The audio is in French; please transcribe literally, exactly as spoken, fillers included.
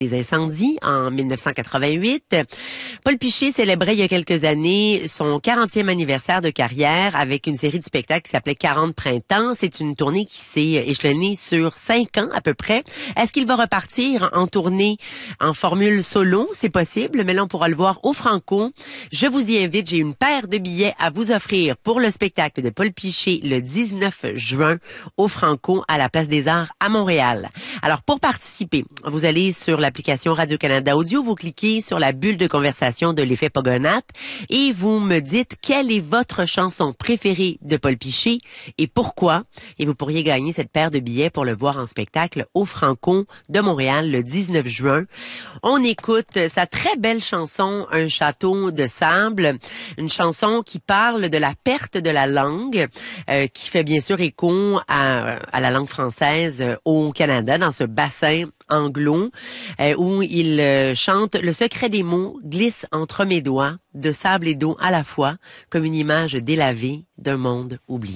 Les incendies en mille neuf cent quatre-vingt-huit. Paul Piché célébrait il y a quelques années son quarantième anniversaire de carrière avec une série de spectacles qui s'appelait quarante printemps. C'est une tournée qui s'est échelonnée sur cinq ans à peu près. Est-ce qu'il va repartir en tournée en formule solo? C'est possible, mais là on pourra le voir au Franco. Je vous y invite, j'ai une paire de billets à vous offrir pour le spectacle de Paul Piché le dix-neuf juin au Franco à la Place des Arts à Montréal. Alors pour participer, vous allez sur la l'application Radio-Canada Audio, vous cliquez sur la bulle de conversation de l'effet Pogonat et vous me dites quelle est votre chanson préférée de Paul Piché et pourquoi. Et vous pourriez gagner cette paire de billets pour le voir en spectacle au Franco de Montréal le dix-neuf juin. On écoute sa très belle chanson « Un château de sable », une chanson qui parle de la perte de la langue, euh, qui fait bien sûr écho à, à la langue française euh, au Canada, dans ce bassin anglo, euh, où il euh, chante « Le secret des mots glisse entre mes doigts, de sable et d'eau à la fois, comme une image délavée d'un monde oublié ».